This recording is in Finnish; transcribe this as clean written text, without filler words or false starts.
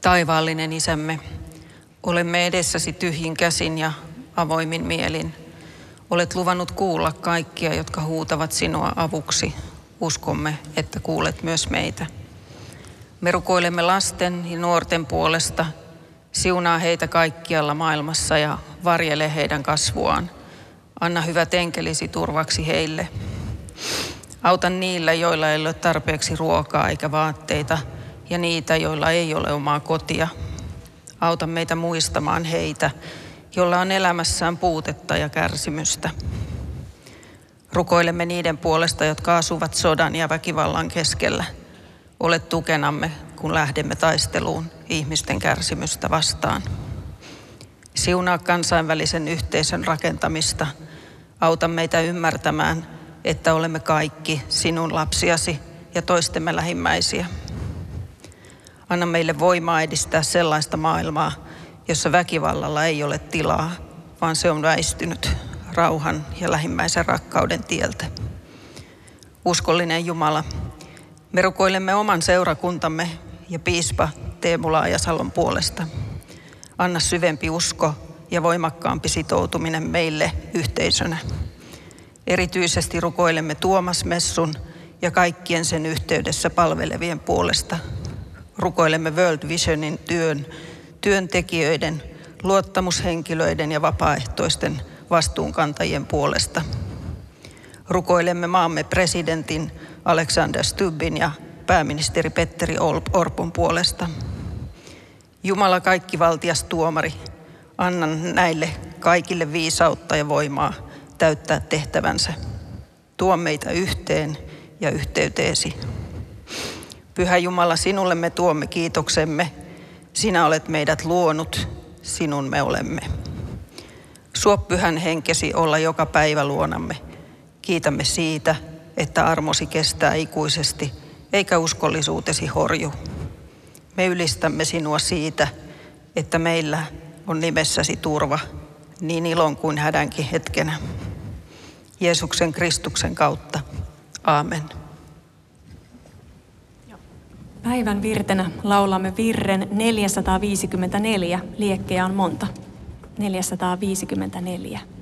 Taivaallinen Isämme, olemme edessäsi tyhjin käsin ja avoimin mielin. Olet luvannut kuulla kaikkia, jotka huutavat sinua avuksi. Uskomme, että kuulet myös meitä. Me rukoilemme lasten ja nuorten puolesta. Siunaa heitä kaikkialla maailmassa ja varjele heidän kasvuaan. Anna hyvät enkelisi turvaksi heille. Auta niillä, joilla ei ole tarpeeksi ruokaa eikä vaatteita, ja niitä, joilla ei ole omaa kotia. Auta meitä muistamaan heitä, joilla on elämässään puutetta ja kärsimystä. Rukoilemme niiden puolesta, jotka asuvat sodan ja väkivallan keskellä. Ole tukenamme, kun lähdemme taisteluun ihmisten kärsimystä vastaan. Siunaa kansainvälisen yhteisön rakentamista. Auta meitä ymmärtämään, että olemme kaikki sinun lapsiasi ja toistemme lähimmäisiä. Anna meille voimaa edistää sellaista maailmaa, jossa väkivallalla ei ole tilaa, vaan se on väistynyt rauhan ja lähimmäisen rakkauden tieltä. Uskollinen Jumala, me rukoilemme oman seurakuntamme ja piispa Teemu Laajasalon puolesta. Anna syvempi usko ja voimakkaampi sitoutuminen meille yhteisönä. Erityisesti rukoilemme Tuomas Messun ja kaikkien sen yhteydessä palvelevien puolesta. Rukoilemme World Visionin työntekijöiden, luottamushenkilöiden ja vapaaehtoisten vastuunkantajien puolesta. Rukoilemme maamme presidentin Alexander Stubbin ja pääministeri Petteri Orpon puolesta. Jumala kaikkivaltias tuomari, anna näille kaikille viisautta ja voimaa täyttää tehtävänsä. Tuo meitä yhteen ja yhteyteesi. Pyhä Jumala, sinulle me tuomme kiitoksemme. Sinä olet meidät luonut, sinun me olemme. Suo pyhän henkesi olla joka päivä luonamme. Kiitämme siitä, että armosi kestää ikuisesti, eikä uskollisuutesi horju. Me ylistämme sinua siitä, että meillä on nimessäsi turva, niin ilon kuin hädänkin hetkenä. Jeesuksen Kristuksen kautta. Aamen. Päivän virtenä laulamme virren 454. Liekkejä on monta. 454.